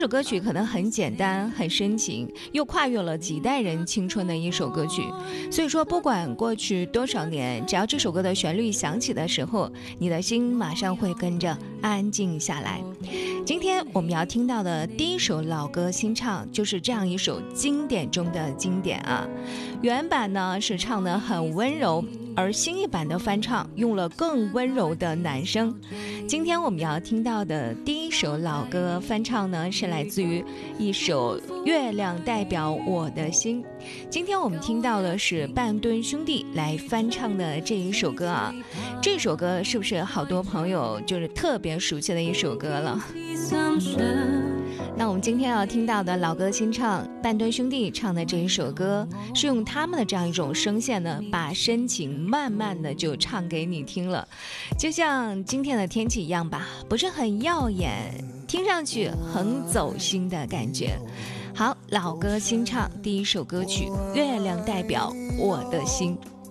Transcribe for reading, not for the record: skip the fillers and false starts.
这首歌曲可能很简单很深情，又跨越了几代人青春的一首歌曲，所以说不管过去多少年，只要这首歌的旋律响起的时候，你的心马上会跟着安静下来。今天我们要听到的第一首老歌新唱，就是这样一首经典中的经典啊。原版呢是唱得很温柔，而新一版的翻唱用了更温柔的男声。今天我们要听到的第一首老歌翻唱呢，是来自于一首《月亮代表我的心》。今天我们听到的是半吨兄弟来翻唱的这一首歌啊。这首歌是不是好多朋友就是特别熟悉的一首歌了？那我们今天要听到的老歌新唱，半吨兄弟唱的这一首歌，是用他们的这样一种声线呢，把深情慢慢的就唱给你听了，就像今天的天气一样吧，不是很耀眼，听上去很走心的感觉。好，老歌新唱第一首歌曲《月亮代表我的心》。